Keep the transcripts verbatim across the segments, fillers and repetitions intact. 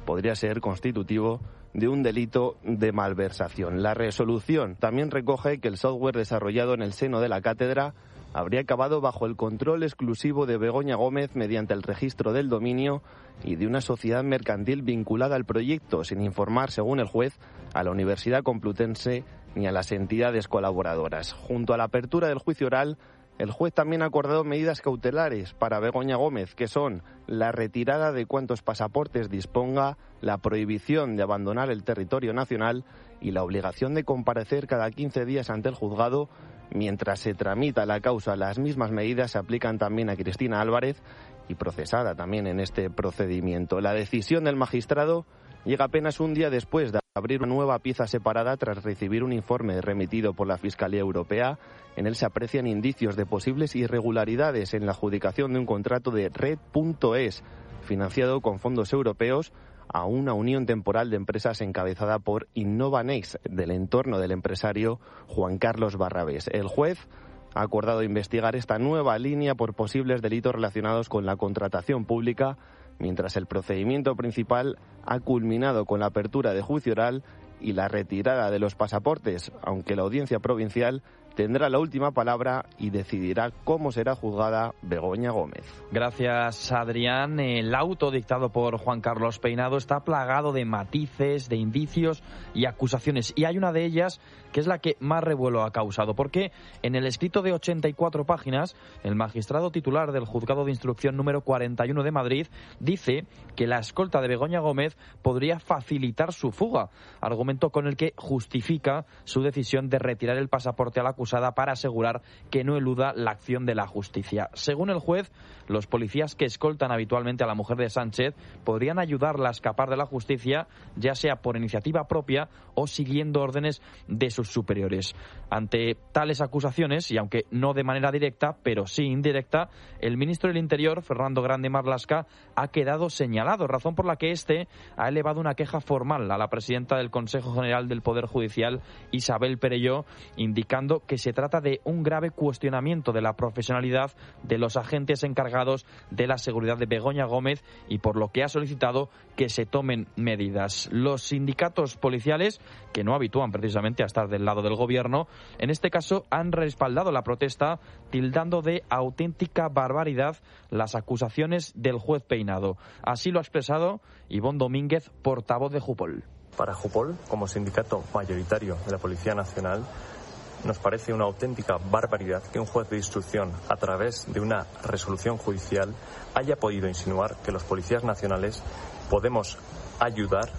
podría ser constitutivo de un delito de malversación. La resolución también recoge que el software desarrollado en el seno de la cátedra habría acabado bajo el control exclusivo de Begoña Gómez mediante el registro del dominio y de una sociedad mercantil vinculada al proyecto, sin informar, según el juez, a la Universidad Complutense ni a las entidades colaboradoras. Junto a la apertura del juicio oral, el juez también ha acordado medidas cautelares para Begoña Gómez, que son la retirada de cuantos pasaportes disponga, la prohibición de abandonar el territorio nacional y la obligación de comparecer cada quince días ante el juzgado. Mientras se tramita la causa, las mismas medidas se aplican también a Cristina Álvarez, y procesada también en este procedimiento. La decisión del magistrado llega apenas un día después de abrir una nueva pieza separada tras recibir un informe remitido por la Fiscalía Europea. En él se aprecian indicios de posibles irregularidades en la adjudicación de un contrato de Red punto es, financiado con fondos europeos, a una unión temporal de empresas encabezada por Innovanext, del entorno del empresario Juan Carlos Barrabés. El juez ha acordado investigar esta nueva línea por posibles delitos relacionados con la contratación pública, mientras el procedimiento principal ha culminado con la apertura de juicio oral y la retirada de los pasaportes, aunque la Audiencia Provincial tendrá la última palabra y decidirá cómo será juzgada Begoña Gómez. Gracias, Adrián. El auto dictado por Juan Carlos Peinado está plagado de matices, de indicios y acusaciones, y hay una de ellas que es la que más revuelo ha causado, porque en el escrito de ochenta y cuatro páginas, el magistrado titular del Juzgado de Instrucción número cuarenta y uno de Madrid dice que la escolta de Begoña Gómez podría facilitar su fuga, argumento con el que justifica su decisión de retirar el pasaporte a la acusada para asegurar que no eluda la acción de la justicia. Según el juez, los policías que escoltan habitualmente a la mujer de Sánchez podrían ayudarla a escapar de la justicia, ya sea por iniciativa propia o siguiendo órdenes de sus superiores. Ante tales acusaciones, y aunque no de manera directa, pero sí indirecta, el ministro del Interior, Fernando Grande Marlaska, ha quedado señalado, razón por la que éste ha elevado una queja formal a la presidenta del Consejo General del Poder Judicial, Isabel Perelló, indicando que se trata de un grave cuestionamiento de la profesionalidad de los agentes encargados de la seguridad de Begoña Gómez, y por lo que ha solicitado que se tomen medidas. Los sindicatos policiales, que no habitúan precisamente a estar del lado del gobierno, en este caso han respaldado la protesta, tildando de auténtica barbaridad las acusaciones del juez Peinado. Así lo ha expresado Ivonne Domínguez, portavoz de Jupol. Para Jupol, como sindicato mayoritario de la Policía Nacional, nos parece una auténtica barbaridad que un juez de instrucción, a través de una resolución judicial, haya podido insinuar que los policías nacionales podemos ayudar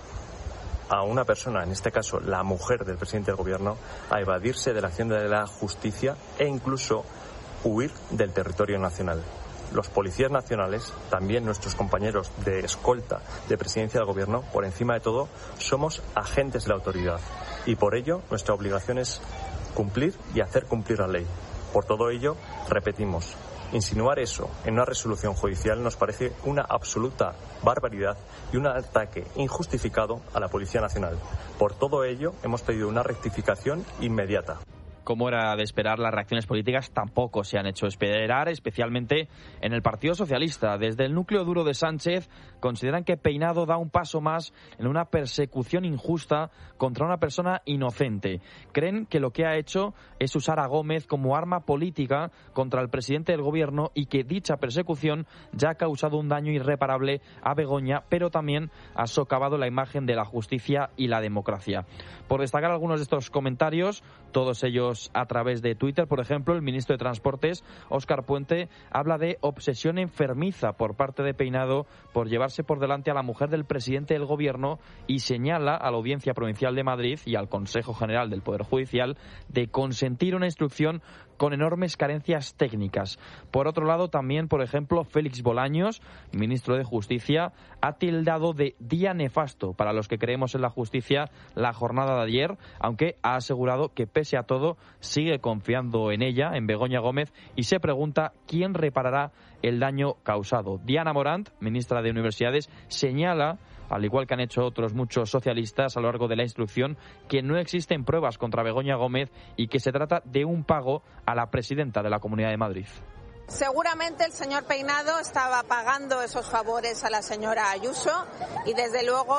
a una persona, en este caso la mujer del presidente del gobierno, a evadirse de la acción de la justicia e incluso huir del territorio nacional. Los policías nacionales, también nuestros compañeros de escolta de presidencia del gobierno, por encima de todo, somos agentes de la autoridad, y por ello nuestra obligación es cumplir y hacer cumplir la ley. Por todo ello, repetimos, insinuar eso en una resolución judicial nos parece una absoluta barbaridad y un ataque injustificado a la Policía Nacional. Por todo ello, hemos pedido una rectificación inmediata. Como era de esperar, las reacciones políticas tampoco se han hecho esperar, especialmente en el Partido Socialista. Desde el núcleo duro de Sánchez consideran que Peinado da un paso más en una persecución injusta contra una persona inocente. Creen que lo que ha hecho es usar a Gómez como arma política contra el presidente del gobierno, y que dicha persecución ya ha causado un daño irreparable a Begoña, pero también ha socavado la imagen de la justicia y la democracia. Por destacar algunos de estos comentarios, todos ellos a través de Twitter, por ejemplo, el ministro de Transportes, Óscar Puente, habla de obsesión enfermiza por parte de Peinado por llevarse por delante a la mujer del presidente del gobierno, y señala a la Audiencia Provincial de Madrid y al Consejo General del Poder Judicial de consentir una instrucción con enormes carencias técnicas. Por otro lado, también, por ejemplo, Félix Bolaños, ministro de Justicia, ha tildado de día nefasto para los que creemos en la justicia la jornada de ayer, aunque ha asegurado que pese a todo sigue confiando en ella, en Begoña Gómez, y se pregunta quién reparará el daño causado. Diana Morant, ministra de Universidades, señala, al igual que han hecho otros muchos socialistas a lo largo de la instrucción, que no existen pruebas contra Begoña Gómez y que se trata de un pago a la presidenta de la Comunidad de Madrid. Seguramente el señor Peinado estaba pagando esos favores a la señora Ayuso, y desde luego